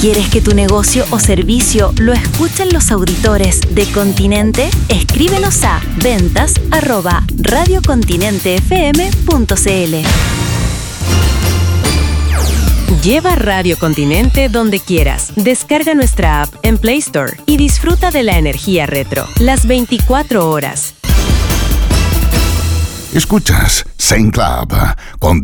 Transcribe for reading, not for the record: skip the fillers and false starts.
¿Quieres que tu negocio o servicio lo escuchen los auditores de Continente? Escríbenos a ventas@radiocontinentefm.cl. Lleva Radio Continente donde quieras. Descarga nuestra app en Play Store y disfruta de la energía retro las 24 horas. Escuchas Zen Club con